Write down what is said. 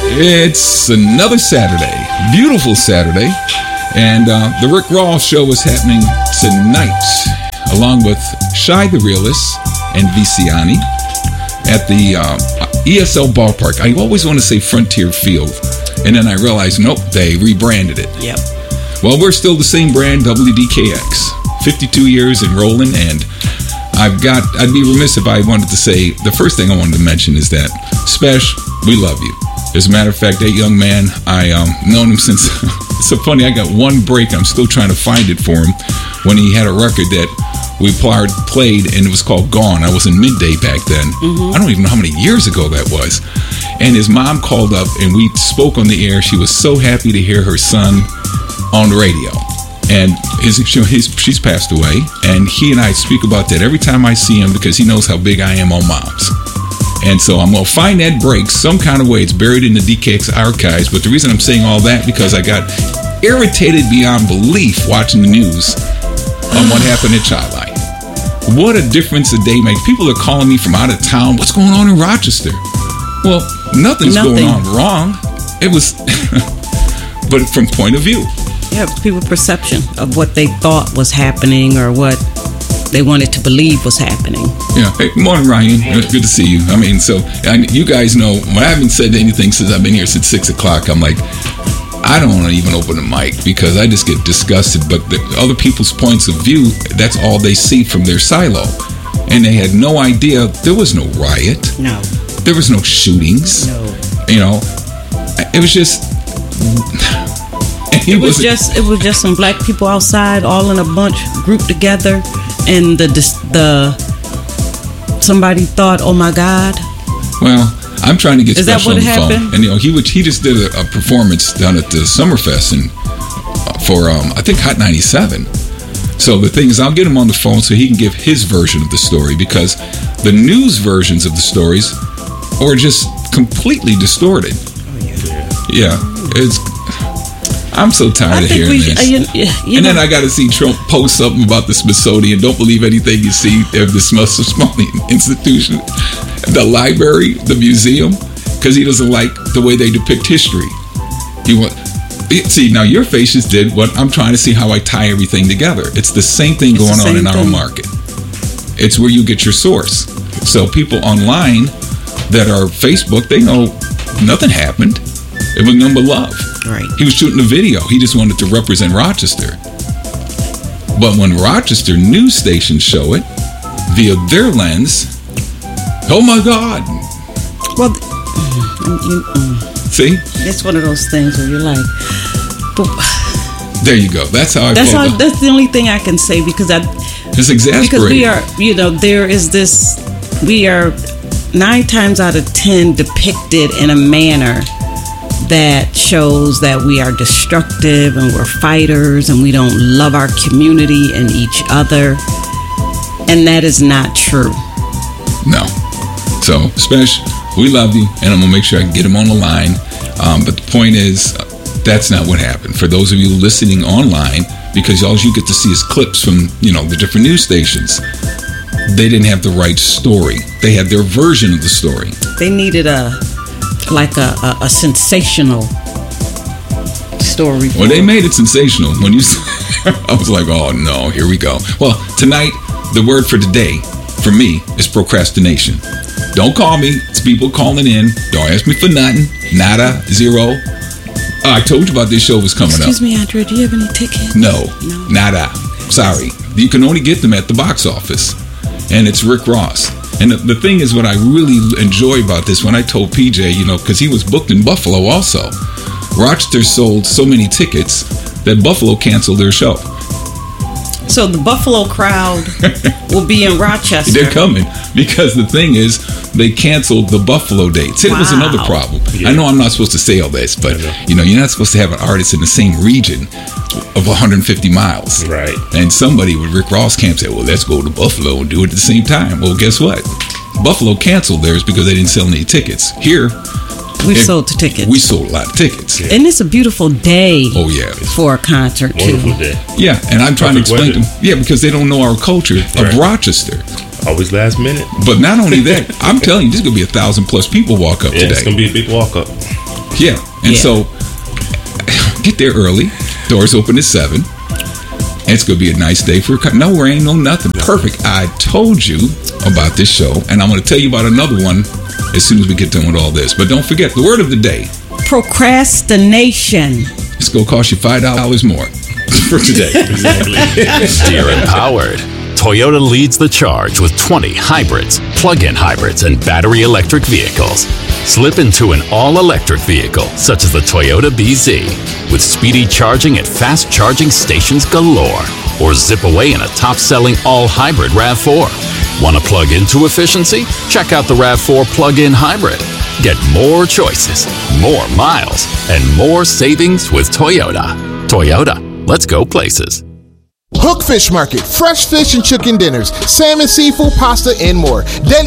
It's another Saturday, beautiful Saturday, and the Rick Ross Show is happening tonight, along with Shy the Realist and Visiani at the ESL Ballpark. I always want to say Frontier Field, and then I realized, nope, they rebranded it. Yep. Well, we're still the same brand, WDKX, 52 years and rolling, and I'd be remiss if I wanted to say, the first thing I wanted to mention is that, Spesh, we love you. As a matter of fact, that young man, I known him since, it's so funny, I got one break, I'm still trying to find it for him, when he had a record that we played, and it was called Gone. I was in Midday back then. Mm-hmm. I don't even know how many years ago that was. And his mom called up, and we spoke on the air. She was so happy to hear her son on the radio. And she's passed away, and he and I speak about that every time I see him because he knows how big I am on moms. And so I'm going to find that break some kind of way. It's buried in the DKX archives. But the reason I'm saying all that, because I got irritated beyond belief watching the news on what happened at Child Line. What a difference a day makes. People are calling me from out of town. What's going on in Rochester? Well, nothing's going on wrong. It was, but from point of view. Yeah, people's perception of what they thought was happening or what they wanted to believe was happening. Yeah. Hey, morning, Ryan. Good to see you. I mean, so you guys know, when I haven't said anything since I've been here since 6 o'clock, I'm like, I don't want to even open the mic because I just get disgusted. But the other people's points of view, that's all they see from their silo. And they had no idea there was no riot. No. There was no shootings. No. You know, it was just... It was just some black people outside, all in a bunch, grouped together, and somebody thought, "Oh my God." Well, I'm trying to get Special on the happened? phone, and he just did a performance down at the Summerfest for I think Hot 97. So the thing is, I'll get him on the phone so he can give his version of the story, because the news versions of the stories are just completely distorted. Oh yeah, it's. I'm so tired of hearing this. And then I got to see Trump post something about the Smithsonian. Don't believe anything you see of the Smithsonian Institution, the library, the museum, because he doesn't like the way they depict history. See, now your face just did what I'm trying to see how I tie everything together. It's the same thing going on in our market. It's where you get your source. So people online that are Facebook, they know nothing happened. It was nothing but love. Right. He was shooting a video. He just wanted to represent Rochester. But when Rochester news stations show it via their lens, oh my God. Well, see? It's one of those things where you're like, there you go. That's how I feel. That's the only thing I can say, because it's exasperating. Because we are 9 times out of 10 depicted in a manner that shows that we are destructive and we're fighters and we don't love our community and each other. And that is not true. No. So, Spesh, we love you, and I'm going to make sure I can get him on the line. But the point is, that's not what happened. For those of you listening online, because all you get to see is clips from, the different news stations, they didn't have the right story. They had their version of the story. They needed a sensational story. Well, they made it sensational. When you, I was like, oh no, here we go. Well, tonight, the word for today, for me, is procrastination. Don't call me. It's people calling in. Don't ask me for nothing. Nada, zero. I told you about this show was coming up. Excuse me, Andrea, do you have any tickets? No, nada. Sorry. You can only get them at the box office. And it's Rick Ross. And the thing is, what I really enjoy about this, when I told PJ, because he was booked in Buffalo also, Rochester sold so many tickets that Buffalo canceled their show. So the Buffalo crowd will be in Rochester. They're coming, because the thing is, they canceled the Buffalo dates. It was another problem. Yeah. I know I'm not supposed to say all this, but you're not supposed to have an artist in the same region of 150 miles. Right. And somebody with Rick Ross camp said, well, let's go to Buffalo and do it at the same time. Well, guess what? Buffalo canceled theirs because they didn't sell any tickets. Here, we sold the tickets. We sold a lot of tickets. Yeah. And it's a beautiful day. Oh, yeah. For a concert, wonderful day. Yeah, and I'm trying to explain to them. Yeah, because they don't know our culture of Rochester. Always last minute. But not only that, I'm telling you, there's going to be 1,000+ people walk up today. It's going to be a big walk up. Yeah. And so get there early. Doors open at 7. It's going to be a nice day for no rain, no nothing. Perfect. I told you about this show, and I'm going to tell you about another one as soon as we get done with all this. But don't forget, the word of the day. Procrastination. It's going to cost you $5 more for today. Exactly. Dear Empowered, Toyota leads the charge with 20 hybrids, plug-in hybrids, and battery electric vehicles. Slip into an all-electric vehicle, such as the Toyota BZ, with speedy charging at fast charging stations galore. Or zip away in a top-selling all-hybrid RAV4. Want to plug into efficiency? Check out the RAV4 plug-in hybrid. Get more choices, more miles, and more savings with Toyota. Toyota, let's go places. Hook Fish Market, fresh fish and chicken dinners, salmon, seafood, pasta, and more. Daily